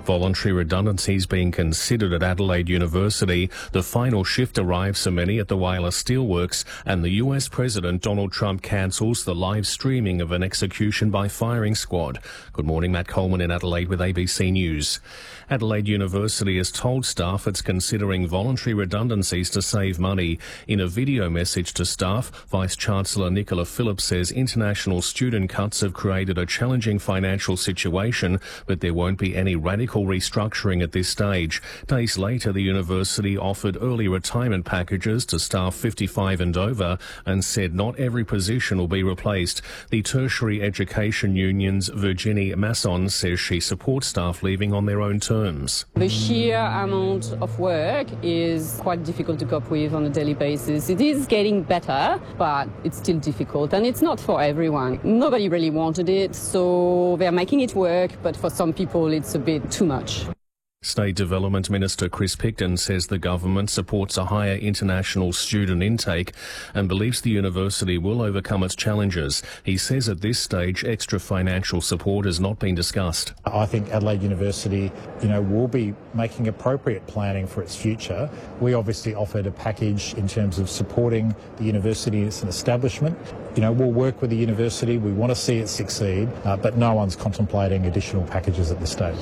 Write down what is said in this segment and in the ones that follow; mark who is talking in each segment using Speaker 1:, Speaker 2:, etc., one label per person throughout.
Speaker 1: Voluntary redundancies being considered at Adelaide University. The final shift arrives for many at the Whyalla Steelworks, and the US President Donald Trump cancels the live streaming of an execution by firing squad. Good morning, Matt Coleman in Adelaide with ABC News. Adelaide University has told staff it's considering voluntary redundancies to save money. In a video message to staff, Vice-Chancellor Nicola Phillips says international student cuts have created a challenging financial situation, but there won't be any radical restructuring at this stage. Days later, the university offered early retirement packages to staff 55 and over and said not every position will be replaced. The Tertiary Education Union's Virginie Masson says she supports staff leaving on their own terms.
Speaker 2: The sheer amount of work is quite difficult to cope with on a daily basis. It is getting better, but it's still difficult, and it's not for everyone. Nobody really wanted it, so they're making it work, but for some people it's a bit too much.
Speaker 1: State Development Minister Chris Picton says the government supports a higher international student intake and believes the university will overcome its challenges. He says at this stage extra financial support has not been discussed.
Speaker 3: I think Adelaide University, will be making appropriate planning for its future. We obviously offered a package in terms of supporting the university as an establishment. We'll work with the university. We want to see it succeed, but no one's contemplating additional packages at this stage.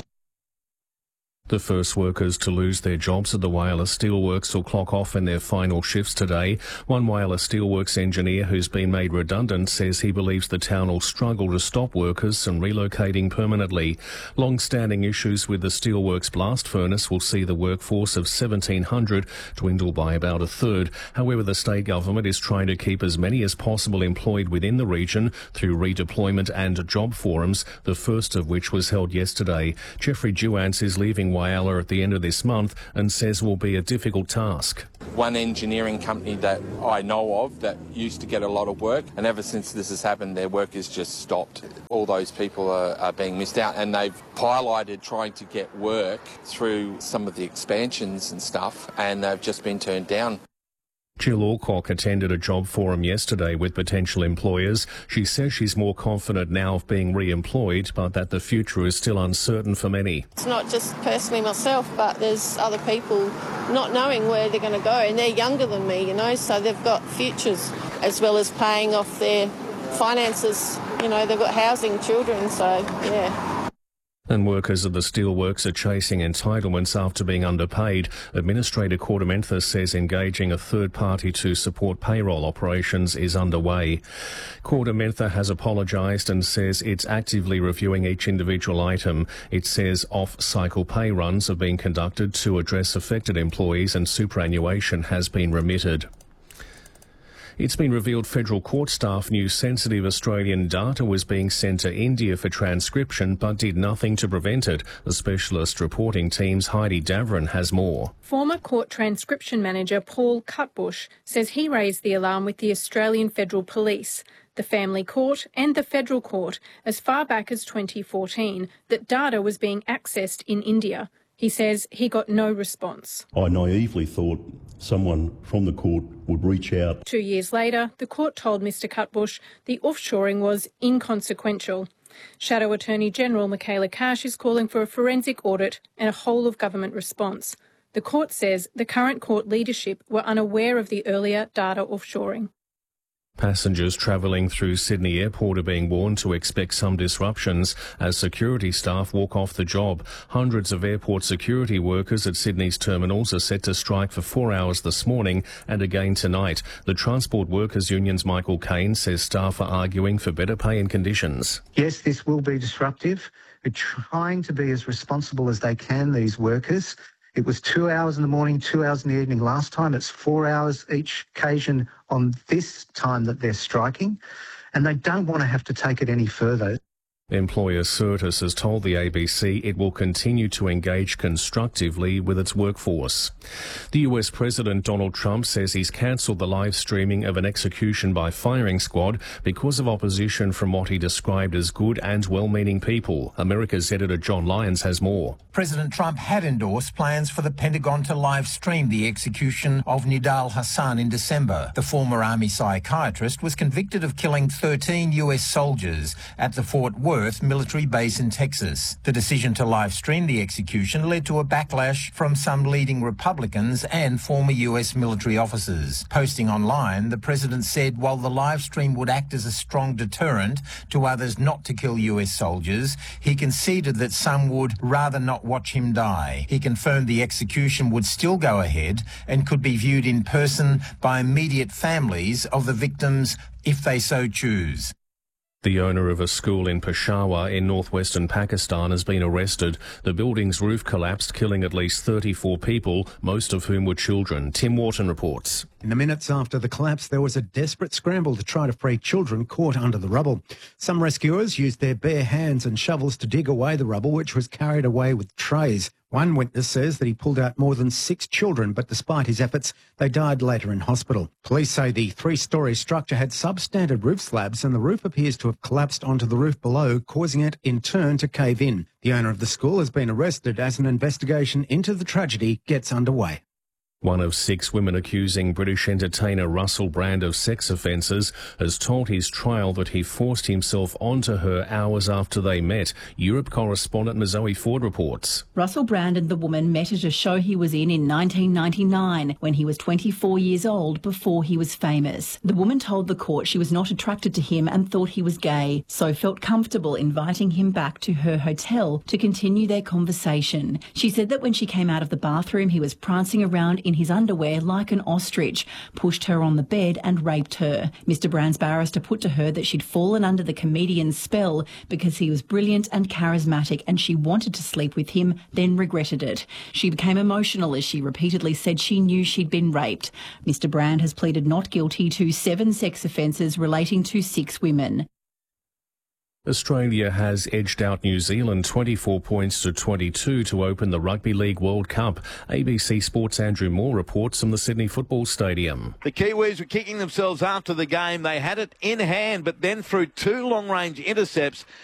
Speaker 1: The first workers to lose their jobs at the Whyalla Steelworks will clock off in their final shifts today. One Whyalla Steelworks engineer who's been made redundant says he believes the town will struggle to stop workers from relocating permanently. Long-standing issues with the Steelworks blast furnace will see the workforce of 1,700 dwindle by about a third. However, the state government is trying to keep as many as possible employed within the region through redeployment and job forums, the first of which was held yesterday. Jeffrey Duance is leaving Whyalla at the end of this month and says will be a difficult task.
Speaker 4: One engineering company that I know of that used to get a lot of work, and ever since this has happened, their work has just stopped. All those people are being missed out, and they've piloted trying to get work through some of the expansions and stuff, and they've just been turned down.
Speaker 1: Jill Alcock attended a job forum yesterday with potential employers. She says she's more confident now of being re-employed, but that the future is still uncertain for many.
Speaker 5: It's not just personally myself, but there's other people not knowing where they're going to go, and they're younger than me, so they've got futures, as well as paying off their finances. They've got housing, children, so yeah.
Speaker 1: And workers at the steelworks are chasing entitlements after being underpaid. Administrator Kordamentha says engaging a third party to support payroll operations is underway. Kordamentha has apologised and says it's actively reviewing each individual item. It says off-cycle pay runs have been conducted to address affected employees and superannuation has been remitted. It's been revealed federal court staff knew sensitive Australian data was being sent to India for transcription but did nothing to prevent it. The specialist reporting team's Heidi Davern has more.
Speaker 6: Former court transcription manager Paul Cutbush says he raised the alarm with the Australian Federal Police, the Family Court and the Federal Court as far back as 2014 that data was being accessed in India. He says he got no response.
Speaker 7: I naively thought someone from the court would reach out.
Speaker 6: 2 years later, the court told Mr Cutbush the offshoring was inconsequential. Shadow Attorney General Michaela Cash is calling for a forensic audit and a whole-of-government response. The court says the current court leadership were unaware of the earlier data offshoring.
Speaker 1: Passengers travelling through Sydney Airport are being warned to expect some disruptions as security staff walk off the job. Hundreds of airport security workers at Sydney's terminals are set to strike for 4 hours this morning and again tonight. The Transport Workers Union's Michael Caine says staff are arguing for better pay and conditions.
Speaker 8: Yes, this will be disruptive. They're trying to be as responsible as they can, these workers. It was 2 hours in the morning, 2 hours in the evening last time. It's 4 hours each occasion on this time that they're striking, and they don't want to have to take it any further.
Speaker 1: Employer Certis has told the ABC it will continue to engage constructively with its workforce. The US President Donald Trump says he's cancelled the live streaming of an execution by firing squad because of opposition from what he described as good and well-meaning people. America's editor John Lyons has more.
Speaker 9: President Trump had endorsed plans for the Pentagon to live stream the execution of Nidal Hasan in December. The former Army psychiatrist was convicted of killing 13 US soldiers at the Fort Worth Worth military base in Texas. The decision to live stream the execution led to a backlash from some leading Republicans and former US military officers. Posting online, the president said while the live stream would act as a strong deterrent to others not to kill US soldiers, he conceded that some would rather not watch him die. He confirmed the execution would still go ahead and could be viewed in person by immediate families of the victims if they so choose.
Speaker 1: The owner of a school in Peshawar in northwestern Pakistan has been arrested. The building's roof collapsed, killing at least 34 people, most of whom were children. Tim Wharton reports.
Speaker 10: In the minutes after the collapse, there was a desperate scramble to try to free children caught under the rubble. Some rescuers used their bare hands and shovels to dig away the rubble, which was carried away with trays. One witness says that he pulled out more than 6 children, but despite his efforts, they died later in hospital. Police say the 3-storey structure had substandard roof slabs and the roof appears to have collapsed onto the roof below, causing it in turn to cave in. The owner of the school has been arrested as an investigation into the tragedy gets underway.
Speaker 1: One of 6 women accusing British entertainer Russell Brand of sex offences has told his trial that he forced himself onto her hours after they met. Europe correspondent Zoe Ford reports.
Speaker 11: Russell Brand and the woman met at a show he was in 1999 when he was 24 years old before he was famous. The woman told the court she was not attracted to him and thought he was gay, so felt comfortable inviting him back to her hotel to continue their conversation. She said that when she came out of the bathroom, he was prancing around in his underwear like an ostrich, pushed her on the bed and raped her. Mr. Brand's barrister put to her that she'd fallen under the comedian's spell because he was brilliant and charismatic and she wanted to sleep with him, then regretted it. She became emotional as she repeatedly said she knew she'd been raped. Mr. Brand has pleaded not guilty to 7 sex offences relating to 6 women.
Speaker 1: Australia has edged out New Zealand 24 points to 22 to open the Rugby League World Cup. ABC Sports' Andrew Moore reports from the Sydney Football Stadium.
Speaker 12: The Kiwis were kicking themselves after the game. They had it in hand, but then through 2 long-range intercepts,